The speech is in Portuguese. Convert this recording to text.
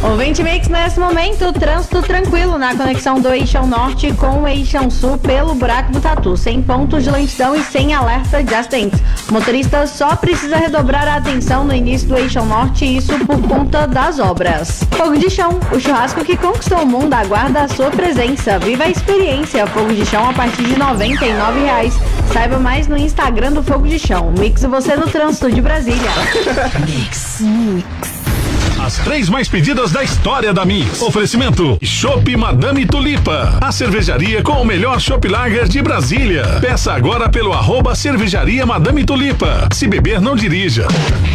Ouvinte Mix, nesse momento, trânsito tranquilo na conexão do Eixão Norte com o Eixão Sul pelo Buraco do Tatu, sem pontos de lentidão e sem alerta de acidentes. O motorista só precisa redobrar a atenção no início do Eixão Norte, isso por conta das obras. Fogo de Chão, o churrasco que conquistou o mundo, aguarda a sua presença. Viva a experiência Fogo de Chão a partir de R$ 99,00. Saiba mais no Instagram do Fogo de Chão. Mix você no trânsito de Brasília. Mix. As 3 mais pedidas da história da Mix. Oferecimento: Chopp Madame Tulipa, a cervejaria com o melhor Chopp Lager de Brasília. Peça agora pelo @cervejaria Madame Tulipa. Se beber, não dirija.